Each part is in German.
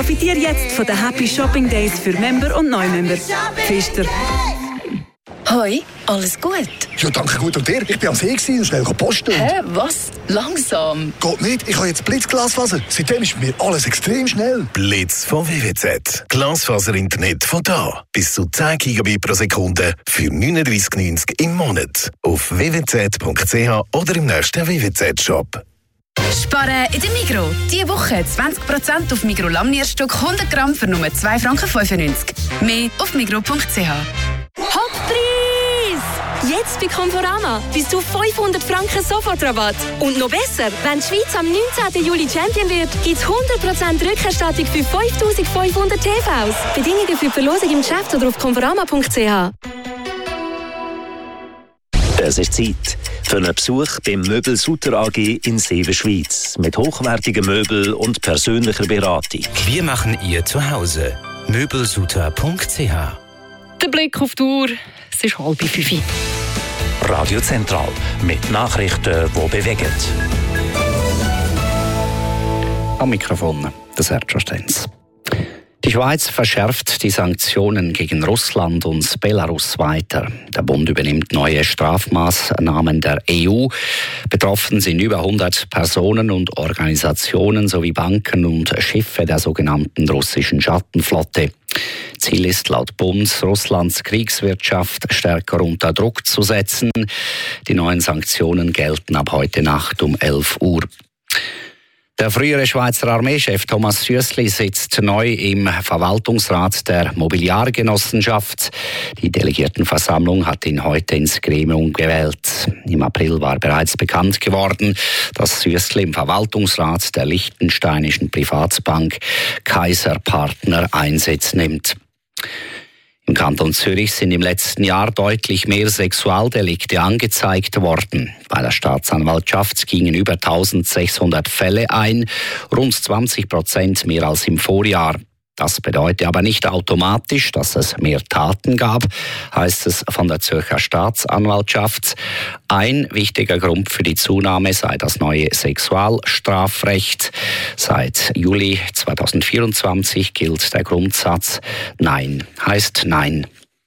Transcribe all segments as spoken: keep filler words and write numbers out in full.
Profitiere jetzt von den Happy Shopping Days für Member und Neumember. Pfister. Hoi, alles gut? Ja, danke gut. Und dir? Ich bin am See und schnell posten. Hä, was? Langsam? Geht nicht, ich habe jetzt Blitzglasfaser. Seitdem ist bei mir alles extrem schnell. Blitz von W W Z. Glasfaser-Internet von da. Bis zu zehn Gigabit pro Sekunde für neununddreißig neunzig im Monat. Auf w w z punkt c h oder im nächsten W W Z-Shop. Sparen in der Migros. Diese Woche zwanzig Prozent auf Migros Lamnierstück hundert Gramm für nur zwei Franken fünfundneunzig. Mehr auf migros punkt c h. Hochpreis! Jetzt bei Conforama bis zu fünfhundert Franken Sofortrabatt. Und noch besser, wenn die Schweiz am neunzehnten Juli Champion wird, gibt es hundert Prozent Rückerstattung für fünftausendfünfhundert T Vs. Bedingungen für die Verlosung im Geschäft oder auf conforama punkt c h. Es ist Zeit für einen Besuch beim Möbel Sutter A G in Seewen, Schweiz. Mit hochwertigen Möbeln und persönlicher Beratung. Wir machen ihr Zuhause. möbelsutter punkt c h. Der Blick auf die Uhr, es ist halb fünf. Radio Zentral mit Nachrichten, die bewegen. Am Mikrofon der Sergio Stenz. Die Schweiz verschärft die Sanktionen gegen Russland und Belarus weiter. Der Bund übernimmt neue Strafmaßnahmen der E U. Betroffen sind über hundert Personen und Organisationen sowie Banken und Schiffe der sogenannten russischen Schattenflotte. Ziel ist laut Bund, Russlands Kriegswirtschaft stärker unter Druck zu setzen. Die neuen Sanktionen gelten ab heute Nacht um elf Uhr. Der frühere Schweizer Armeechef Thomas Süssli sitzt neu im Verwaltungsrat der Mobiliargenossenschaft. Die Delegiertenversammlung hat ihn heute ins Gremium gewählt. Im April war bereits bekannt geworden, dass Süssli im Verwaltungsrat der liechtensteinischen Privatbank Kaiser Partner Einsitz nimmt. Im Kanton Zürich sind im letzten Jahr deutlich mehr Sexualdelikte angezeigt worden. Bei der Staatsanwaltschaft gingen über eintausendsechshundert Fälle ein, rund zwanzig Prozent mehr als im Vorjahr. Das bedeutet aber nicht automatisch, dass es mehr Taten gab, heißt es von der Zürcher Staatsanwaltschaft. Ein wichtiger Grund für die Zunahme sei das neue Sexualstrafrecht. Seit Juli zweitausendvierundzwanzig gilt der Grundsatz Nein heißt Nein.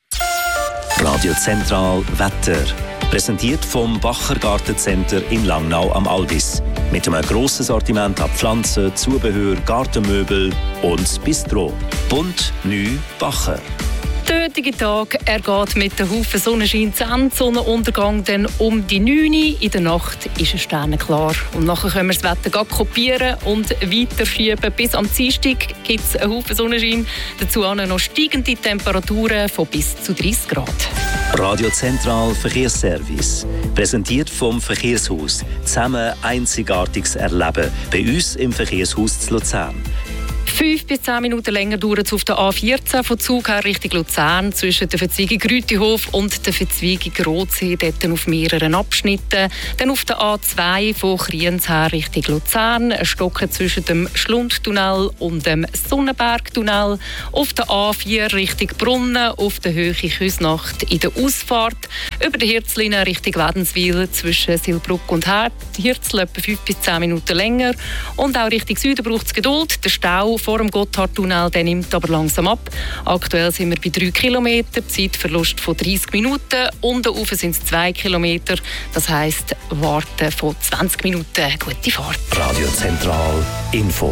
Radio Zentral Wetter. Präsentiert vom Bacher Gartencenter in Langnau am Albis. Mit einem grossen Sortiment an Pflanzen, Zubehör, Gartenmöbel und Bistro. Bunt, neu, Bacher. Der heutige Tag, er geht mit einem Haufen Sonnenschein zu Ende. Sonnenuntergang dann um die neun Uhr. In der Nacht ist es sternenklar. Und nachher können wir das Wetter kopieren und weiterschieben. Bis am Dienstag gibt es einen Haufen Sonnenschein. Dazu noch steigende Temperaturen von bis zu dreißig Grad. Radio Zentral Verkehrsservice. Präsentiert vom Verkehrshaus. Zusammen einzigartiges Erleben. Bei uns im Verkehrshaus zu Luzern. Fünf bis zehn Minuten länger dauert es auf der A vierzehn von Zug her Richtung Luzern zwischen der Verzweigung Rütihof und der Verzweigung Rotsee, dort auf mehreren Abschnitten. Dann auf der A zwei von Kriens her Richtung Luzern, ein Stocken zwischen dem Schlundtunnel und dem Sonnenbergtunnel. Auf der A vier Richtung Brunnen, auf der Höhe Küsnacht in der Ausfahrt. Über die Hirzlinie Richtung Wädenswil zwischen Silbruck und Herd. Die Hirzl etwa fünf bis zehn Minuten länger. Und auch Richtung Süden braucht es Geduld. Der Stau vor dem Gotthardtunnel, der nimmt aber langsam ab. Aktuell sind wir bei drei Kilometern, Zeitverlust von dreißig Minuten. Unten rauf sind es zwei Kilometer. Das heisst, warten von zwanzig Minuten. Gute Fahrt. Radio Zentral Info.